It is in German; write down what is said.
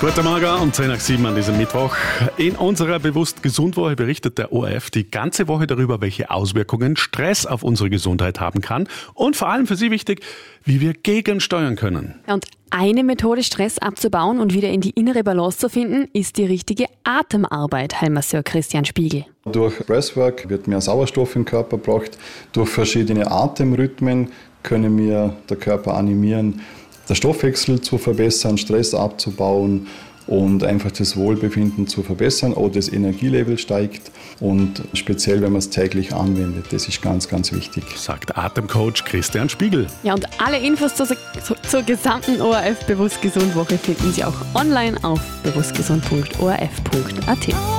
Guten Morgen um 10 nach 7 an diesem Mittwoch. In unserer Bewusst-Gesund-Woche berichtet der ORF die ganze Woche darüber, welche Auswirkungen Stress auf unsere Gesundheit haben kann und vor allem für Sie wichtig, wie wir gegensteuern können. Ja, und eine Methode, Stress abzubauen und wieder in die innere Balance zu finden, ist die richtige Atemarbeit, Heilmasseur Christian Spiegel. Durch Breathwork wird mehr Sauerstoff im Körper gebracht. Durch verschiedene Atemrhythmen können wir den Körper animieren, den Stoffwechsel zu verbessern, Stress abzubauen und einfach das Wohlbefinden zu verbessern. Auch das Energielevel steigt und speziell, wenn man es täglich anwendet, das ist ganz, ganz wichtig. Sagt Atemcoach Christian Spiegel. Ja, und alle Infos zur gesamten ORF Bewusst Gesund Woche finden Sie auch online auf bewusstgesund.orf.at.